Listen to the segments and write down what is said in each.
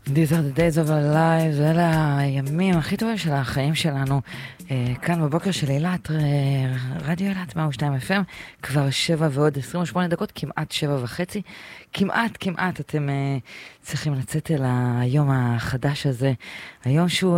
These are the days of our lives, אלה הימים הכי טובים של החיים שלנו. כאן בבוקר של אילת, רדיו אילת 102 FM, כבר 7 ועוד 28 דקות, כמעט 7:30. כמעט אתם צריכים לצאת אל היום החדש הזה. היום שהוא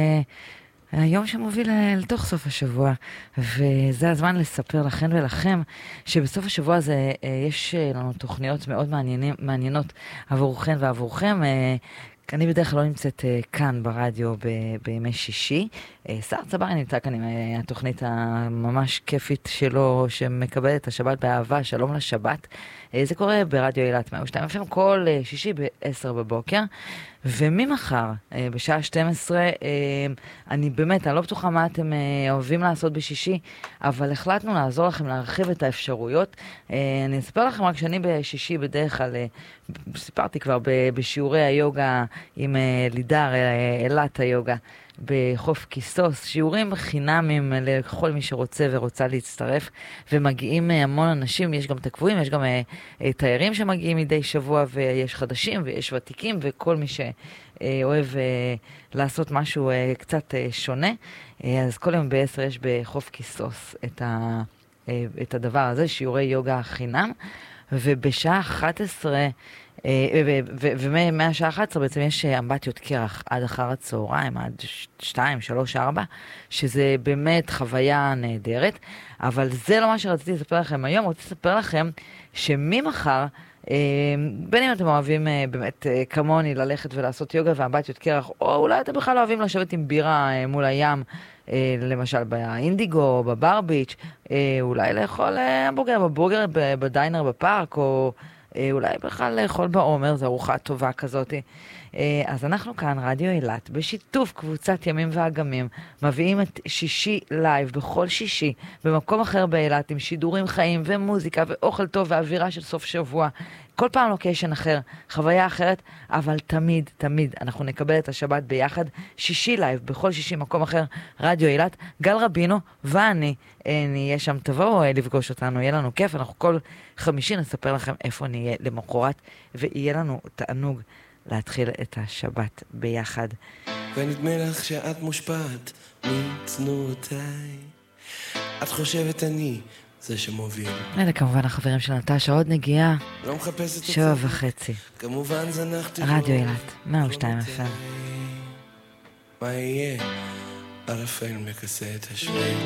היום שמוביל לתוך סוף השבוע, וזה הזמן לספר לכן ולכם שבסוף השבוע הזה יש לנו תוכניות מאוד מעניינות עבורכן ועבורכם. אני בדרך כלל לא נמצאת כאן ברדיו בימי שישי. שר צברי נמצא כאן עם התוכנית הממש כיפית שלו, שמקבלת את השבת באהבה, שלום לשבת. זה קורה ברדיו אילת 102 FM כל שישי ב-10 בבוקר. וממחר, בשעה 12, אני לא בטוחה מה אתם אוהבים לעשות בשישי, אבל החלטנו לעזור לכם להרחיב את האפשרויות. אני אספר לכם רק שאני בשישי בדרך כלל, סיפרתי כבר בשיעורי היוגה עם לידר, אילת היוגה, בחוף כיסוס, שיעורים חינמים לכל מי שרוצה ורוצה להצטרף, ומגיעים המון אנשים, יש גם תקבועים, יש גם תיירים שמגיעים מדי שבוע, ויש חדשים ויש ותיקים, וכל מי שאוהב לעשות משהו קצת שונה. אז כל יום ב-10 יש בחוף כיסוס את הדבר הזה, שיעורי יוגה חינם, ובשעה 11 ומהשעה 11 בעצם יש אמבטיות קרח עד אחר הצהריים, עד 2, 3, 4, שזה באמת חוויה נהדרת. אבל זה לא מה שרציתי לספר לכם היום. רציתי לספר לכם שממחר, בין אם אתם אוהבים באמת כמוני ללכת ולעשות יוגה ואמבטיות קרח, או אולי אתם בכלל אוהבים לשבת עם בירה מול הים, למשל באינדיגו, בברביץ', אולי לאכול המבורגר בדיינר בפארק, או אולי בכלל לאכול בעומר, זו ארוחה טובה כזאת. אז אנחנו כאן, רדיו אילת, בשיתוף קבוצת ימים ואגמים, מביאים את שישי לייב בכל שישי, במקום אחר באילת, עם שידורים חיים ומוזיקה ואוכל טוב ואווירה של סוף שבוע. כל פעם לוקיישן אחר, חוויה אחרת, אבל תמיד אנחנו נקבל את השבת ביחד. שישי לייב, בכל שישי מקום אחר, רדיו אילת. גל רבינו ואני נהיה שם, תבואו לפגוש אותנו, יהיה לנו כיף. אנחנו כל חמישי נספר לכם איפה נהיה למחרת, ויהיה לנו תענוג להתחיל את השבת ביחד. ונדמה לך שאת מושפעת מצנועותיי, את חושבת אני זה שמוביל. אלה כמובן החברים של נטשה, עוד נגיעה, לא מחפשת 7:30. כמובן זנחתי רדיו אילת 102 FM. מה יהיה? ערפל מכסה את השביל.